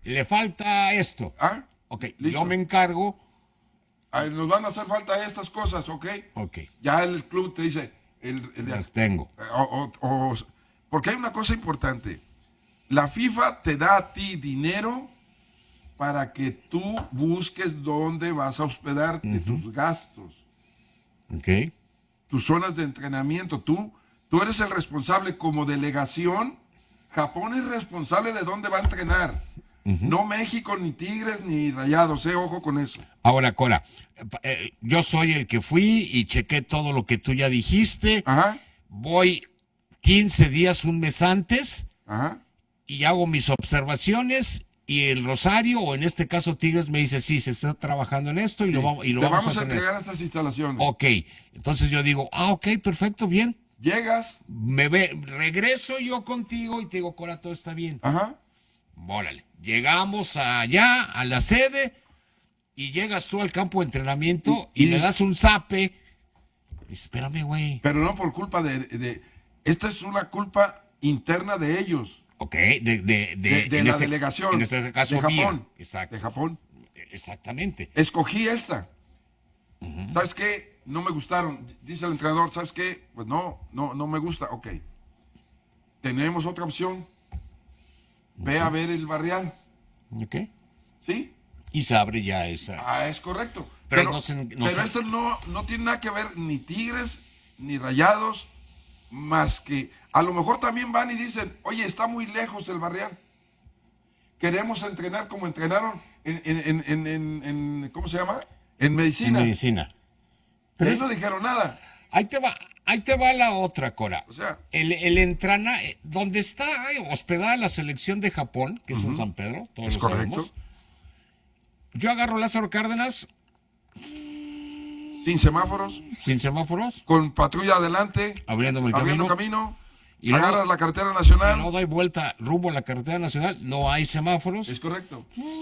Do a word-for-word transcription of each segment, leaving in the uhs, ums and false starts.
le falta esto. ¿Ah? Ok, Listo. yo me encargo. Ah, nos van a hacer falta estas cosas, ¿ok? Ok, Ya el club te dice, el, el de- las tengo. o- o- o- porque hay una cosa importante. La FIFA te da a ti dinero para que tú busques dónde vas a hospedarte, Ujú. tus gastos, Ok. tus zonas de entrenamiento. Tú, tú eres el responsable como delegación. Japón es responsable de dónde va a entrenar. Ujú. No México, ni Tigres, ni Rayados, eh, ojo con eso. Ahora, Cora, eh, yo soy el que fui y chequé todo lo que tú ya dijiste. Ajá, Voy quince días, un mes antes, ajá. y hago mis observaciones. Y el Rosario, o en este caso Tigres, me dice, sí, se está trabajando en esto y Sí. lo vamos, y lo Te vamos, vamos a a tener. entregar estas instalaciones. Ok, entonces yo digo, ah, ok, perfecto, bien. Llegas, Me ve, regreso yo contigo y te digo, Cora, todo está bien. ajá. Órale, llegamos allá, a la sede, y llegas tú al campo de entrenamiento y, Y- me y- das un zape. Espérame, güey. Pero no por culpa de, de- Esta es una culpa interna de ellos, Ok, de, de, de, de, de en la este- delegación, En este caso, de Japón. mía. Exacto. De Japón. Exactamente. Escogí esta. ¿Sabes qué? No me gustaron. Dice el entrenador, ¿sabes qué? Pues no, no, no me gusta. Ok. Tenemos otra opción. Ve a ver el barrial. Ok. ¿Sí? Y se abre ya esa. Ah, es correcto. Pero Pero, no se- no pero se- esto no, no tiene nada que ver ni Tigres ni Rayados, más que a lo mejor también van y dicen, oye, está muy lejos el barrial. Queremos entrenar como entrenaron en, en, en, en, en- en- ¿cómo se llama? En En medicina. medicina. Y Pero ahí es- no dijeron nada. Ahí te va, ahí te va la otra, Cora. O sea, El, el entrana, eh, donde está eh, hospedada la selección de Japón, que es en San Pedro, todos es lo correcto. sabemos. Yo agarro Lázaro Cárdenas Sin semáforos, sin semáforos, con patrulla adelante, abriéndome el abriendo camino, camino, y luego- agarras la carretera y nacional. no doy vuelta rumbo a la carretera nacional, no hay semáforos, Es correcto.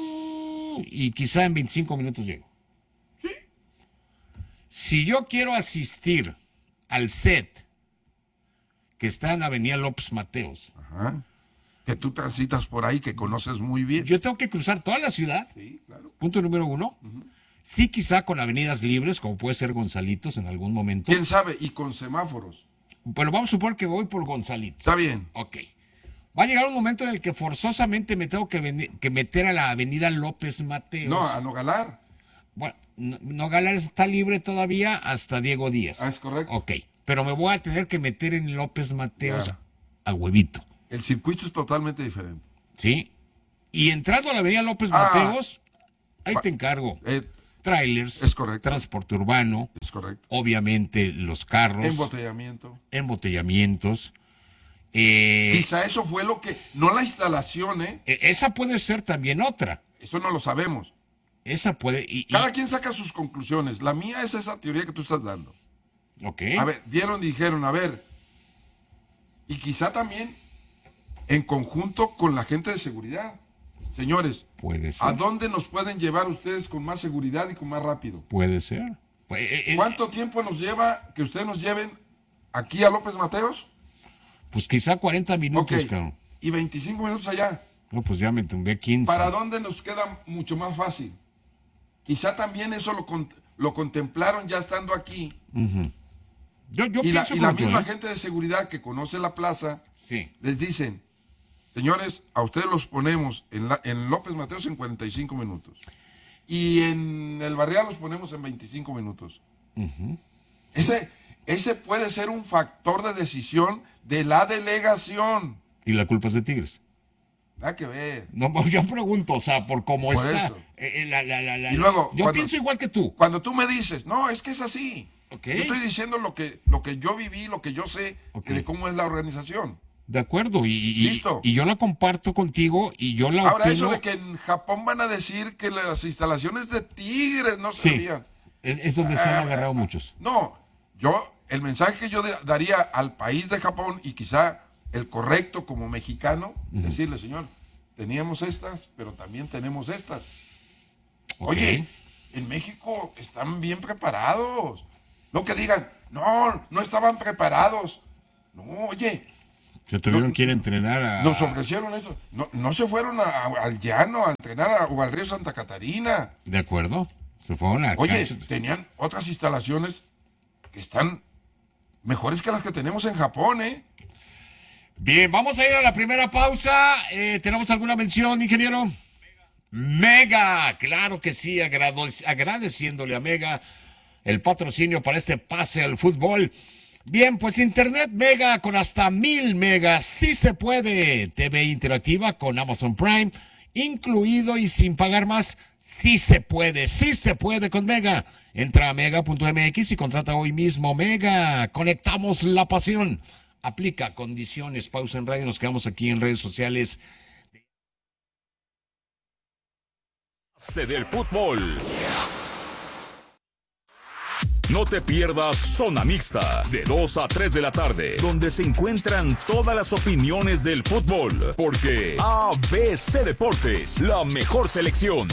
y quizá en veinticinco minutos llego. Sí. Si yo quiero asistir al set que está en Avenida López Mateos, Ajá. Que tú transitas por ahí, que conoces muy bien. yo tengo que cruzar toda la ciudad. Sí, claro. Punto número uno. Sí, quizá con avenidas libres, como puede ser Gonzalitos en algún momento. ¿Quién sabe? Y con semáforos. Pero vamos a suponer que voy por Gonzalitos. Está bien. Ok. Va a llegar un momento en el que forzosamente me tengo que, veni- que meter a la avenida López Mateos. No, a Nogalar. Bueno, no, Nogales está libre todavía hasta Diego Díaz. Ah, es correcto. Ok. Pero me voy a tener que meter en López Mateos Ya. a huevito. El circuito es totalmente diferente. ¿Sí? Y entrando a la avenida López Ah. Mateos, ahí Va- te encargo. Eh, Trailers. Es correcto. Transporte urbano. es correcto. Obviamente los carros. Embotellamiento. Embotellamientos. Eh, Quizá eso fue lo que... No la instalación, ¿eh? e- esa puede ser también otra. Eso no lo sabemos. Esa puede. Y, y- Cada quien saca sus conclusiones. La mía es esa teoría que tú estás dando. ok. A ver, vieron y dijeron, a ver. Y quizá también en conjunto con la gente de seguridad. Señores, Puede ser. ¿a dónde nos pueden llevar ustedes con más seguridad y con más rápido? Puede ser. Pues, eh, eh, ¿Cuánto tiempo nos lleva que ustedes nos lleven aquí a López Mateos? Pues quizá cuarenta minutos, Ok. cabrón. Y veinticinco minutos allá. No, pues ya me tumbé quince. ¿Para dónde nos queda mucho más fácil? Quizá también eso lo, con- lo contemplaron ya estando aquí. Yo, yo Y la, pienso y la como tú, misma ¿eh? gente de seguridad que conoce la plaza Sí. les dicen, señores, a ustedes los ponemos en, la- en López Mateos en cuarenta y cinco minutos. Y en el Barrial los ponemos en veinticinco minutos. Ese, ese puede ser un factor de decisión de la delegación. Y la culpa es de Tigres. Nada que ver. No, yo pregunto, o sea, por cómo Por está. eso. eh, eh, la- la- la- la- Y luego, yo cuando- pienso igual que tú. Cuando tú me dices, no, es que es así. Ok. Yo estoy diciendo lo que, lo que yo viví, lo que yo sé Ok. de cómo es la organización. De acuerdo. Y, y- Listo. y yo la comparto contigo y yo la Ahora, opino. eso de que en Japón van a decir que las instalaciones de Tigres no Sí. servían. Es, es donde se han Ah, agarrado muchos. No, yo, el mensaje que yo de- daría al país de Japón y quizá el correcto como mexicano, decirle, señor, teníamos estas, pero también tenemos estas. Ok. Oye, en México están bien preparados. No que digan, no, no estaban preparados. No, oye, Se tuvieron No, que ir a entrenar a... Nos ofrecieron eso. No, no se fueron a- a- al llano a entrenar a, o al río Santa Catarina. De acuerdo. Se fueron a... Oye, canchas. tenían otras instalaciones que están mejores que las que tenemos en Japón, ¿eh? Bien, vamos a ir a la primera pausa. Eh, ¿Tenemos alguna mención, ingeniero? Mega, claro que sí, agrado- agradeciéndole a Mega el patrocinio para este pase al fútbol. Bien, pues Internet Mega con hasta mil megas, sí se puede. T V interactiva con Amazon Prime, incluido y sin pagar más, sí se puede, sí se puede con Mega. Entra a mega punto m x y contrata hoy mismo Mega. Conectamos la pasión. Aplica condiciones, pausa en radio, nos quedamos aquí en redes sociales. Pase del fútbol. No te pierdas Zona Mixta, de dos a tres de la tarde, donde se encuentran todas las opiniones del fútbol, porque A B C Deportes, la mejor selección.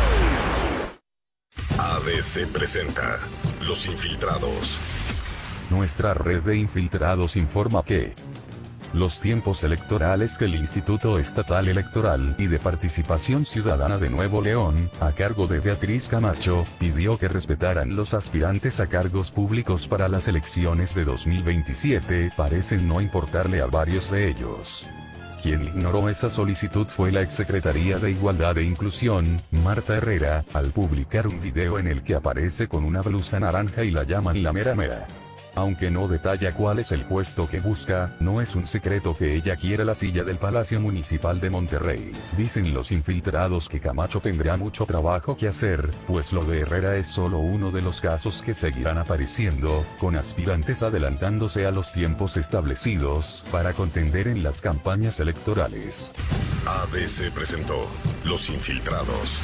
A B C presenta Los Infiltrados. Nuestra red de infiltrados informa que los tiempos electorales que el Instituto Estatal Electoral y de Participación Ciudadana de Nuevo León, a cargo de Beatriz Camacho, pidió que respetaran los aspirantes a cargos públicos para las elecciones de dos mil veintisiete, parecen no importarle a varios de ellos. Quien ignoró esa solicitud fue la exsecretaría de Igualdad e Inclusión, Marta Herrera, al publicar un video en el que aparece con una blusa naranja y la llaman la mera mera. Aunque no detalla cuál es el puesto que busca, no es un secreto que ella quiere la silla del Palacio Municipal de Monterrey. Dicen los infiltrados que Camacho tendrá mucho trabajo que hacer, pues lo de Herrera es solo uno de los casos que seguirán apareciendo, con aspirantes adelantándose a los tiempos establecidos, para contender en las campañas electorales. A B C presentó Los Infiltrados.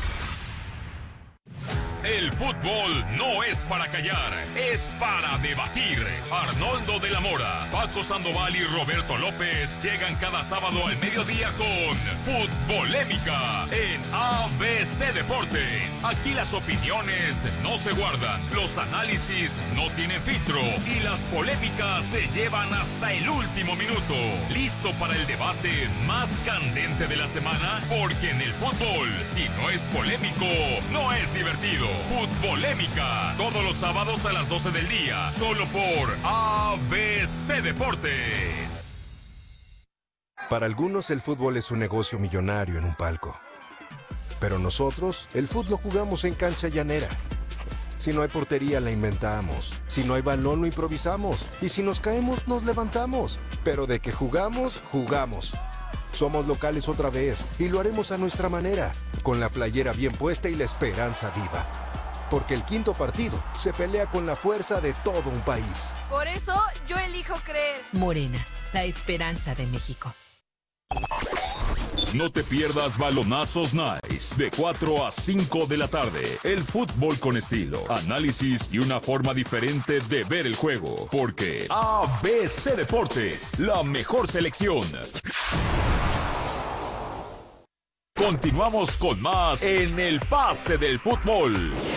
El fútbol no es para callar, es para debatir. Arnoldo de la Mora, Paco Sandoval y Roberto López llegan cada sábado al mediodía con Futbolémica en A B C Deportes. Aquí las opiniones no se guardan, los análisis no tienen filtro y las polémicas se llevan hasta el último minuto. ¿Listo para el debate más candente de la semana? Porque en el fútbol, si no es polémico, no es divertido. Futbolémica, todos los sábados a las doce del día, solo por A B C Deportes. Para algunos el fútbol es un negocio millonario en un palco. Pero nosotros, el fútbol lo jugamos en cancha llanera. Si no hay portería, la inventamos. Si no hay balón, lo improvisamos. Y si nos caemos, nos levantamos. Pero de que jugamos, jugamos. Somos locales otra vez y lo haremos a nuestra manera, con la playera bien puesta y la esperanza viva. Porque el quinto partido se pelea con la fuerza de todo un país. Por eso yo elijo creer. Morena, la esperanza de México. No te pierdas Balonazos Nice, de cuatro a cinco de la tarde. El fútbol con estilo, análisis y una forma diferente de ver el juego. Porque A B C Deportes, la mejor selección. Continuamos con más en el pase del fútbol.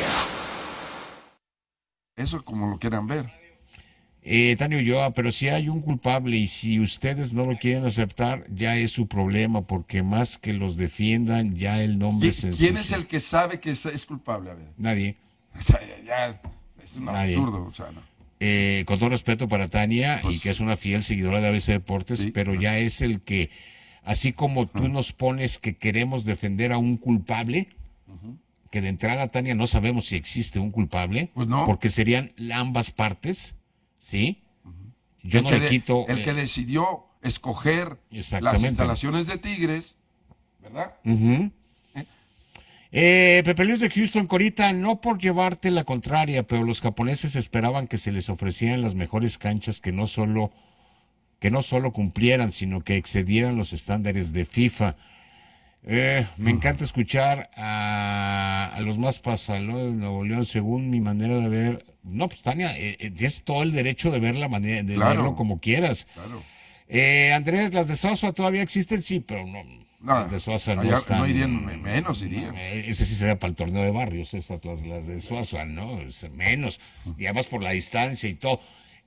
Eso como lo quieran ver. Eh, Tania Ulloa, pero si hay un culpable y si ustedes no lo quieren aceptar, ya es su problema, porque más que los defiendan, ya el nombre ¿Qui- se ¿Quién ensucia. es el que sabe que es, es culpable? A ver. Nadie. O sea, ya, ya es un Nadie. absurdo. O sea, no. Eh, con todo respeto para Tania, Pues- y que es una fiel seguidora de A B C Deportes, Sí, pero claro. ya es el que, así como tú nos pones que queremos defender a un culpable, que de entrada, Tania, no sabemos si existe un culpable, Pues no. porque serían ambas partes, ¿sí? Yo el no que le de- quito... El eh, que decidió escoger las Exactamente. instalaciones de Tigres, ¿verdad? Ujú. Eh, Pepe Luis de Houston, Corita, no por llevarte la contraria, pero los japoneses esperaban que se les ofrecieran las mejores canchas que no solo, que no solo cumplieran, sino que excedieran los estándares de FIFA. Eh, me encanta escuchar a, a los más pasalos de Nuevo León, según mi manera de ver. No, pues Tania, eh, eh, tienes todo el derecho de ver la manera, de Claro. verlo como quieras. Claro. Eh, Andrés, las de Sosa todavía existen, sí, pero no. No, las de Sosa no allá están. no irían, me- menos irían. Eh, Ese sí sería para el torneo de barrios, esas las, las de Suazo, ¿no? Es menos. Y además por la distancia y todo.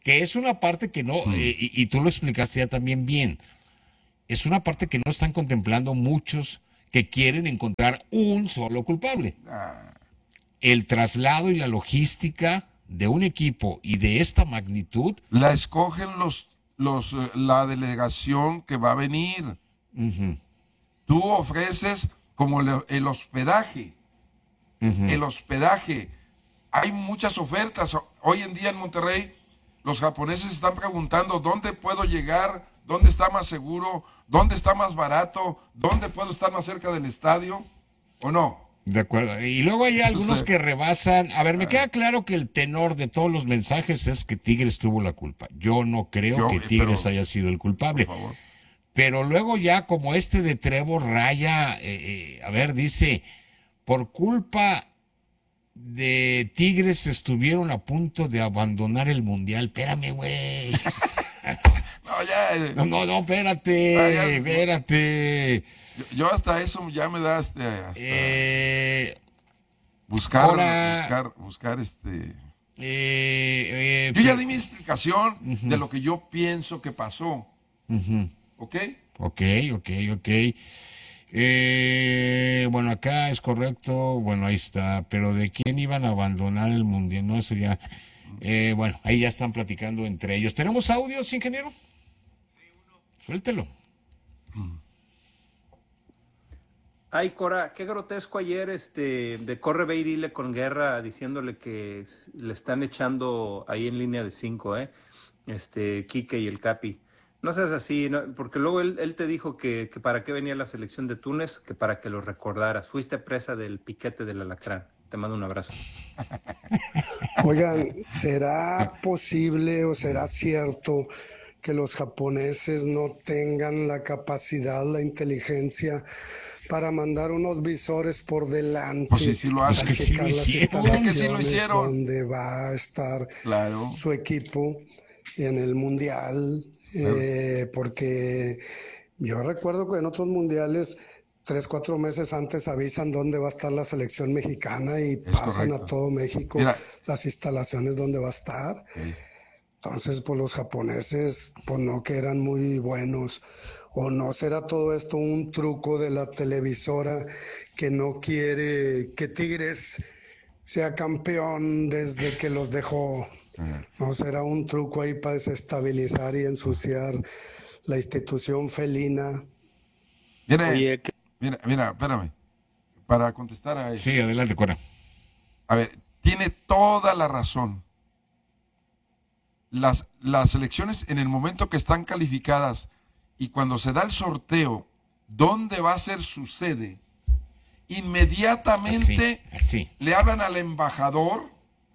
que es una parte que no, eh, y, y tú lo explicaste ya también bien, es una parte que no están contemplando muchos que quieren encontrar un solo culpable. El traslado y la logística de un equipo y de esta magnitud. La escogen los, los, eh, la delegación que va a venir. Uh-huh. Tú ofreces como le- el hospedaje. Uh-huh. El hospedaje. Hay muchas ofertas. Hoy en día en Monterrey, los japoneses están preguntando dónde puedo llegar, dónde está más seguro, dónde está más barato, dónde puedo estar más cerca del estadio, ¿o no? De acuerdo. Y luego hay algunos Entonces, que rebasan. A ver, me queda claro que el tenor de todos los mensajes es que Tigres tuvo la culpa. Yo no creo Yo, que eh, Tigres pero- haya sido el culpable. Por favor. Pero luego ya como este de Trevor Raya, eh, eh, a ver, dice, por culpa de Tigres estuvieron a punto de abandonar el Mundial. Espérame, güey. No, ya, eh, No, no, no, espérate, Ah, ya, espérate. yo, yo hasta eso ya me da este, hasta Eh, buscar, ahora- buscar, buscar este... eh, eh, Yo ya pe- di mi explicación de lo que yo pienso que pasó, Ujú. ¿ok? Ok, ok, ok. Eh, bueno, acá es correcto. Bueno, ahí está. Pero ¿de quién iban a abandonar el mundial? No, eso ya. Eh, bueno, ahí ya están platicando entre ellos. ¿Tenemos audios, ingeniero? Sí, uno. Suéltelo. Ay, Cora, qué grotesco ayer este de corre ve y dile con Guerra diciéndole que s- le están echando ahí en línea de cinco, ¿eh? Este, Quique y el Capi. No seas así, ¿no? Porque luego él, él te dijo que, que para qué venía la selección de Túnez, que para que lo recordaras. Fuiste presa del piquete del alacrán. Te mando un abrazo. Oigan, ¿será posible o será cierto que los japoneses no tengan la capacidad, la inteligencia para mandar unos visores por delante Pues sí, sí lo a hacen. Pues que sí lo checar las hicieron. Que sí lo instalaciones hicieron. donde va a estar Claro. su equipo en el mundial? Eh, porque yo recuerdo que en otros mundiales tres, cuatro meses antes avisan dónde va a estar la selección mexicana y pasan correcto. a todo México Mira. las instalaciones donde va a estar. Sí. Entonces, pues los japoneses, pues no que eran muy buenos. ¿O no será todo esto un truco de la televisora que no quiere que Tigres sea campeón desde que los dejó? ¿No será un truco ahí para desestabilizar y ensuciar la institución felina? Mire, Oye, que- mira, mira, espérame. Para contestar a eso. Sí, adelante, Cora. A ver, tiene toda la razón. Las, las elecciones en el momento que están calificadas y cuando se da el sorteo, ¿dónde va a ser su sede? Inmediatamente Así, así. le hablan al embajador.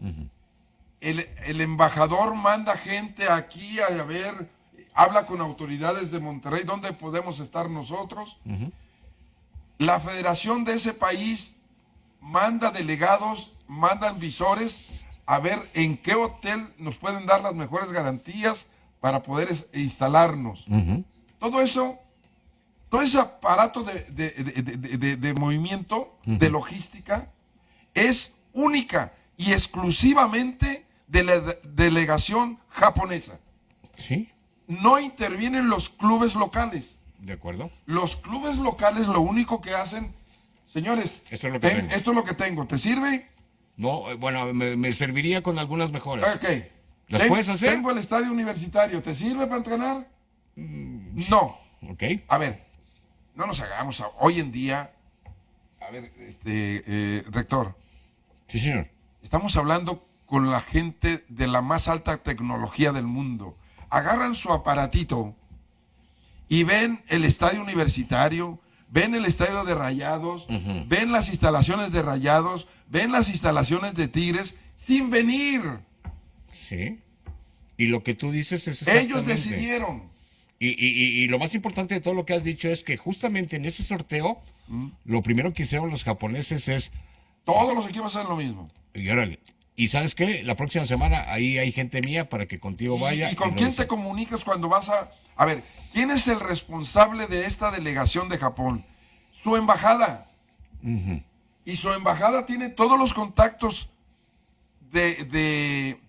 el, el embajador manda gente aquí a, a ver, habla con autoridades de Monterrey, ¿dónde podemos estar nosotros? Ujú. La federación de ese país manda delegados, mandan visores a ver en qué hotel nos pueden dar las mejores garantías para poder es- instalarnos. Ujú. Todo eso, todo ese aparato de, de- de- de- de- de movimiento, de logística, es única y exclusivamente de la de- delegación japonesa. Sí, No intervienen los clubes locales. de acuerdo. Los clubes locales lo único que hacen, señores, Esto es lo que ten- tengo. esto es lo que tengo, ¿te sirve? No, eh, bueno, me, me serviría con algunas mejoras. Ok. ¿Las Ten- puedes hacer? Tengo el estadio universitario, ¿te sirve para entrenar? Mm, No. Ok. A ver, no nos hagamos a- hoy en día, a ver, este, eh, rector, Sí, señor. estamos hablando con la gente de la más alta tecnología del mundo. Agarran su aparatito y ven el estadio universitario, ven el estadio de Rayados, Ujú. ven las instalaciones de Rayados, ven las instalaciones de Tigres, sin venir. Sí. Y lo que tú dices es Ellos exactamente. decidieron. Y, y- y- y lo más importante de todo lo que has dicho es que justamente en ese sorteo, lo primero que hicieron los japoneses es, Todos los equipos hacen lo mismo. y órale, ¿y sabes qué? La próxima semana ahí hay gente mía para que contigo ¿Y, vaya. y con lo quién hice. te comunicas cuando vas a... A ver, ¿quién es el responsable de esta delegación de Japón? Su embajada. Ujú. Y su embajada tiene todos los contactos de, de,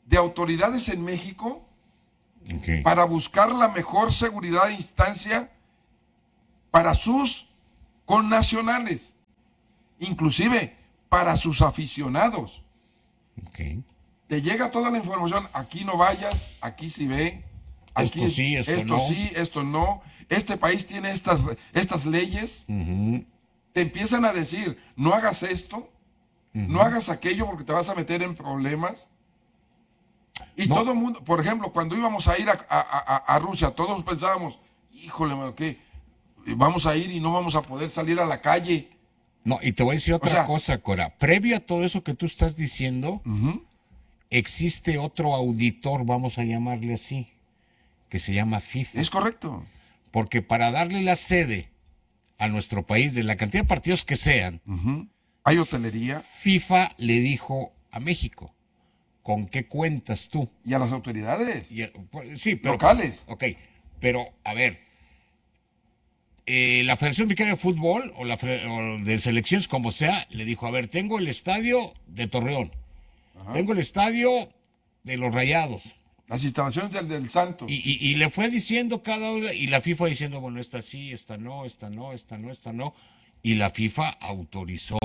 de autoridades en México Okay. para buscar la mejor seguridad e instancia para sus connacionales, inclusive para sus aficionados. Okay. Te llega toda la información, aquí no vayas, aquí sí ve, aquí Esto sí, esto esto no. sí, esto no, este país tiene estas, estas leyes, Uh-huh. te empiezan a decir, no hagas esto, Uh-huh. no hagas aquello porque te vas a meter en problemas. Y No. todo el mundo, por ejemplo, cuando íbamos a ir a, a, a, a Rusia, todos pensábamos, híjole, mano, ¿qué? Vamos a ir y no vamos a poder salir a la calle. No, y te voy a decir otra O sea, cosa, Cora. Previo a todo eso que tú estás diciendo, uh-huh. existe otro auditor, vamos a llamarle así, que se llama FIFA. Es correcto. Porque para darle la sede a nuestro país, de la cantidad de partidos que sean, Uh-huh. Hay hotelería. FIFA le dijo a México, ¿con qué cuentas tú? Y a las autoridades. Y, pues, sí, pero, locales. Ok, pero a ver, eh, la Federación Mexicana de Fútbol o la fe- o de selecciones, como sea, le dijo, a ver, tengo el estadio de Torreón, Ajá. tengo el estadio de los Rayados. Las instalaciones del, del Santos. Y, y, y le fue diciendo cada una, y la FIFA diciendo, bueno, esta sí, esta no, esta no, esta no, esta no. Y la FIFA autorizó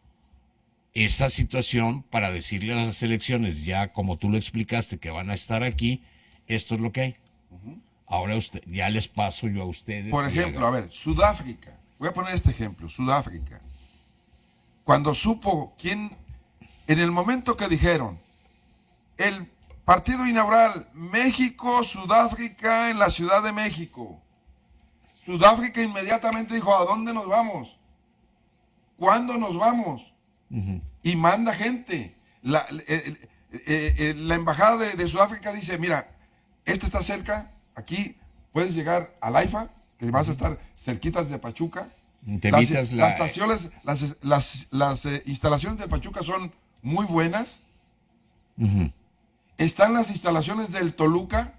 esa situación para decirle a las selecciones, ya como tú lo explicaste, que van a estar aquí, esto es lo que hay. Uh-huh. Ahora usted, ya les paso yo a ustedes. Por ejemplo, a ver, Sudáfrica. Voy a poner este ejemplo, Sudáfrica. Cuando supo quién, en el momento que dijeron, el partido inaugural, México-Sudáfrica en la Ciudad de México. Sudáfrica inmediatamente dijo, ¿a dónde nos vamos? ¿Cuándo nos vamos? Uh-huh. Y manda gente. La, eh, eh, eh, la embajada de, de Sudáfrica dice, mira, este está cerca, aquí puedes llegar al AIFA, que vas a estar cerquitas de Pachuca. Te las, las, la... las estaciones, las, las, las eh, instalaciones de Pachuca son muy buenas. Uh-huh. Están las instalaciones del Toluca,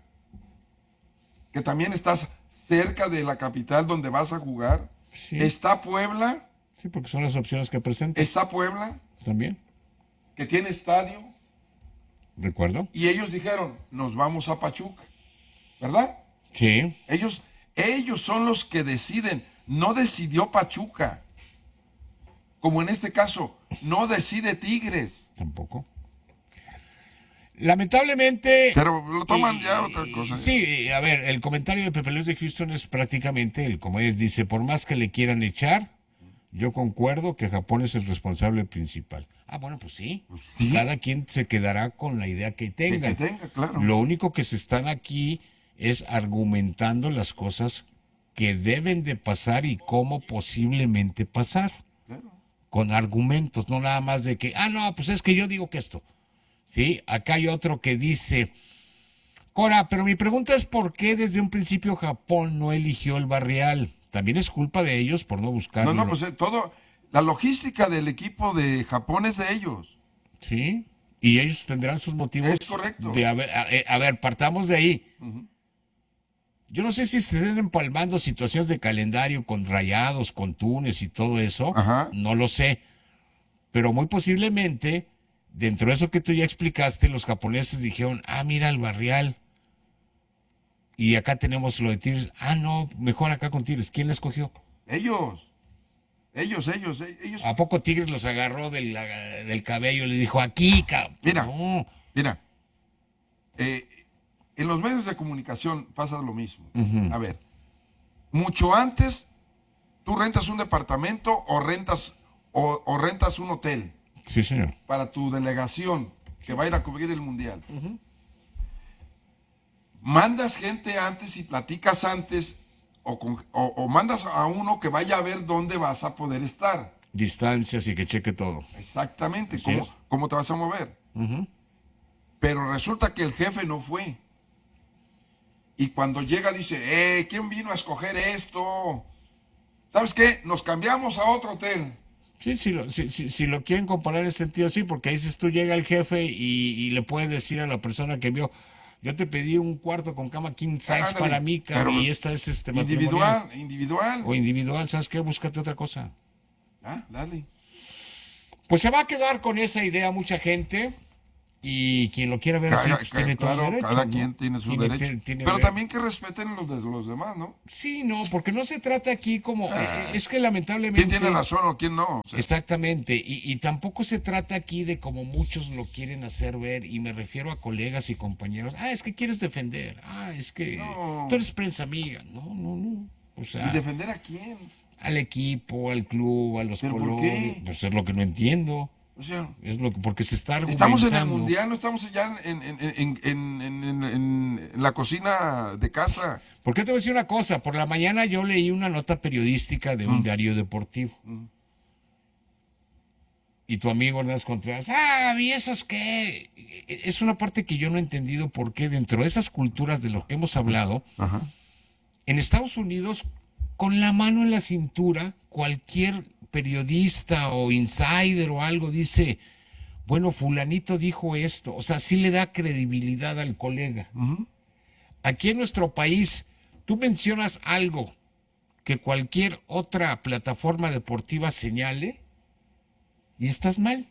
que también estás cerca de la capital donde vas a jugar. Sí. Está Puebla. Sí, porque son las opciones que presentan. Está Puebla. También. Que tiene estadio. ¿Recuerdo? Y ellos dijeron, nos vamos a Pachuca. ¿Verdad? Sí. Ellos, ellos son los que deciden. No decidió Pachuca. Como en este caso, no decide Tigres. Tampoco. Lamentablemente... Pero lo toman y, ya otra cosa. Sí, a ver, el comentario de Pepe Luis de Houston es prácticamente, el como es, dice, por más que le quieran echar, yo concuerdo que Japón es el responsable principal. Ah, bueno, pues sí. Pues sí. Cada quien se quedará con la idea que tenga. Que, que tenga, claro. Lo único que se están aquí es argumentando las cosas que deben de pasar y cómo posiblemente pasar. Claro. Con argumentos, no nada más de que, ah, no, pues es que yo digo que esto. Sí, acá hay otro que dice, Cora, pero mi pregunta es por qué desde un principio Japón no eligió el Barrial. También es culpa de ellos por no buscarlo. No, no, pues eh, todo, la logística del equipo de Japón es de ellos. Sí, y ellos tendrán sus motivos. Es correcto. De, a, ver, a, a ver, partamos de ahí. Uh-huh. Yo no sé si se estén empalmando situaciones de calendario con Rayados, con Túnez y todo eso. Ajá. No lo sé. Pero muy posiblemente, dentro de eso que tú ya explicaste, los japoneses dijeron, ah, mira el Barrial. Y acá tenemos lo de Tigres. Ah, no, mejor acá con Tigres. ¿Quién les escogió? Ellos. Ellos, ellos, ellos. ¿A poco Tigres los agarró del, del cabello y les dijo, aquí, cabrón? Mira, no. mira. Eh, en los medios de comunicación pasa lo mismo. Uh-huh. A ver, mucho antes tú rentas un departamento o rentas, o, o rentas un hotel. Sí, señor. Para tu delegación que va a ir a cubrir el Mundial. Uh-huh. Mandas gente antes y platicas antes o, con, o, o mandas a uno que vaya a ver dónde vas a poder estar. Distancias y que cheque todo. Exactamente, cómo, cómo te vas a mover. Uh-huh. Pero resulta que el jefe no fue. Y cuando llega dice, eh, ¿quién vino a escoger esto? ¿Sabes qué? Nos cambiamos a otro hotel. Sí, si lo, si, si, si lo quieren comparar en ese sentido, sí, porque dices tú, llega el jefe y, y le puedes decir a la persona que vio, yo te pedí un cuarto con cama king size ah, para mí, cabrón, y esta es este individual, individual. O individual, ¿sabes qué? Búscate otra cosa. Ah, dale. Pues se va a quedar con esa idea mucha gente. Y quien lo quiera ver así, Cada, pues ca- tiene todo el claro, derecho. cada ¿no? quien tiene sus Tiene- derechos. tiene- tiene Pero de- también que respeten los de los demás, ¿no? Sí, no, porque no se trata aquí como... Ah. eh, es que lamentablemente... ¿Quién tiene razón o quién no? O sea, Exactamente, y, y tampoco se trata aquí de como muchos lo quieren hacer ver, y me refiero a colegas y compañeros, ah, es que quieres defender, ah, es que No. tú eres prensa amiga, no, no, no, o sea, ¿y defender a quién? al equipo, al club, a los ¿Pero por colores, qué? pues es lo que no entiendo, O sea, es lo que, porque se está argumentando. estamos en el mundial, no estamos ya en, en, en, en, en, en- en- en la cocina de casa. ¿Por qué te voy a decir una cosa? Por la mañana yo leí una nota periodística de un Mm. diario deportivo. Mm. Y tu amigo Hernández Contreras, ah, ¿y esas qué? Es una parte que yo no he entendido por qué dentro de esas culturas de lo que hemos hablado, Ajá. en Estados Unidos, con la mano en la cintura, cualquier periodista o insider o algo dice, bueno, fulanito dijo esto, o sea, sí le da credibilidad al colega. Ujú. Aquí en nuestro país, tú mencionas algo que cualquier otra plataforma deportiva señale y estás mal.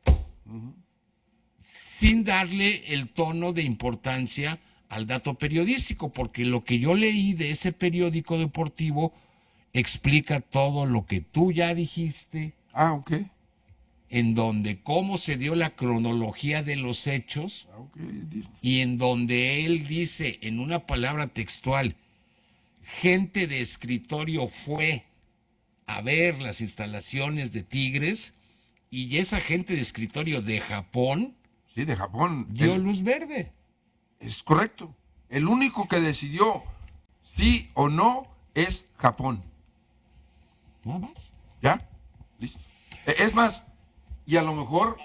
Sin darle el tono de importancia al dato periodístico, porque lo que yo leí de ese periódico deportivo explica todo lo que tú ya dijiste, Ah, ok. en donde cómo se dio la cronología de los hechos, Ah, ok, listo. y en donde él dice en una palabra textual, gente de escritorio fue a ver las instalaciones de Tigres y esa gente de escritorio de Japón Sí, de Japón. dio El- luz verde. es correcto. El único que decidió sí o no es Japón. Nada más. ¿Ya? Listo. E- Es más, y a lo mejor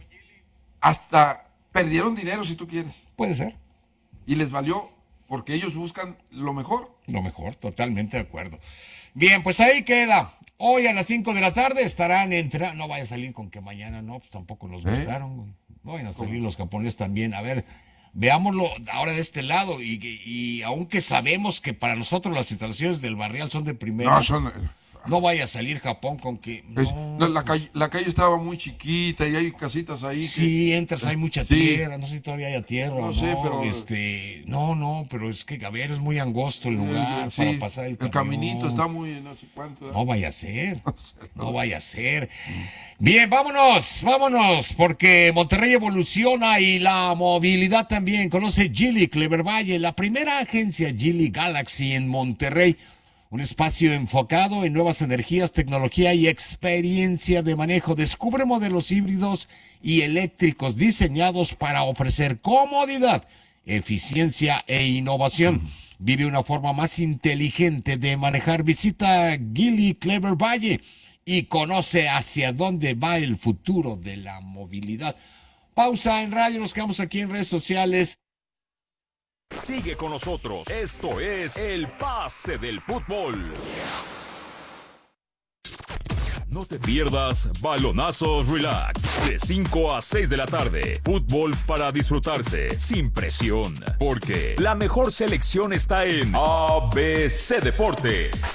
hasta perdieron dinero si tú quieres. Puede ser. Y les valió porque ellos buscan lo mejor. Lo mejor, totalmente de acuerdo. Bien, pues ahí queda. Hoy a las cinco de la tarde estarán entrando. No vaya a salir con que mañana no, pues tampoco nos ¿Eh? gustaron. güey. No vayan a salir los japoneses también. A ver, veámoslo ahora de este lado. Y, y aunque sabemos que para nosotros las instalaciones del Barrial son de primera, No, no, son... vaya a salir Japón con que. es- no, no, la, calle, la calle estaba muy chiquita y hay casitas ahí. que- Sí, entras, hay mucha Sí. tierra, no sé si todavía hay tierra No o sé, no, pero- este, no, no, pero es que, a ver, es muy angosto el lugar Sí, para pasar el el camión. caminito está muy no sé cuánto. No vaya a ser, No sé, no vaya a ser. Bien, vámonos, vámonos, porque Monterrey evoluciona y la movilidad también. Conoce Geely Clever Valle, la primera agencia Geely Galaxy en Monterrey. Un espacio enfocado en nuevas energías, tecnología y experiencia de manejo. Descubre modelos híbridos y eléctricos diseñados para ofrecer comodidad, eficiencia e innovación. Vive una forma más inteligente de manejar. Visita Geely Clever Valle y conoce hacia dónde va el futuro de la movilidad. Pausa en radio, nos quedamos aquí en redes sociales. Sigue con nosotros. Esto es El Pase del Fútbol. No te pierdas Balonazos Relax de cinco a seis de la tarde. Fútbol para disfrutarse sin presión. Porque la mejor selección está en A B C Deportes.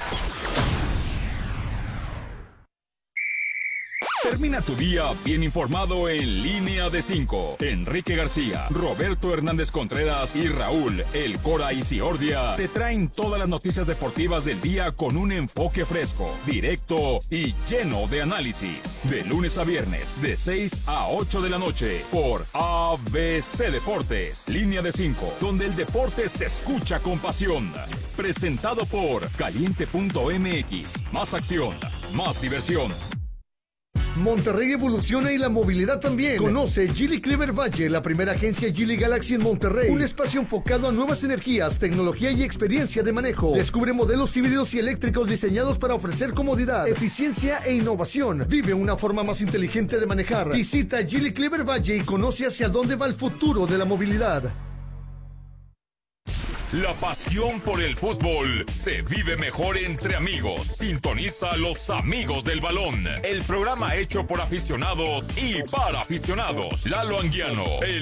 Termina tu día bien informado en Línea de cinco. Enrique García, Roberto Hernández Contreras y Raúl El Cora Isiordia te traen todas las noticias deportivas del día con un enfoque fresco, directo y lleno de análisis. De lunes a viernes, de seis a ocho de la noche, por A B C Deportes. Línea de cinco, donde el deporte se escucha con pasión. Presentado por Caliente punto M X. Más acción, más diversión. Monterrey evoluciona y la movilidad también. Conoce Geely Clever Valle, la primera agencia Geely Galaxy en Monterrey. Un espacio enfocado a nuevas energías, tecnología y experiencia de manejo. Descubre modelos híbridos y eléctricos diseñados para ofrecer comodidad, eficiencia e innovación. Vive una forma más inteligente de manejar. Visita Geely Clever Valle y conoce hacia dónde va el futuro de la movilidad. La pasión por el fútbol se vive mejor entre amigos. Sintoniza a Los Amigos del Balón, el programa hecho por aficionados y para aficionados. Lalo Anguiano, el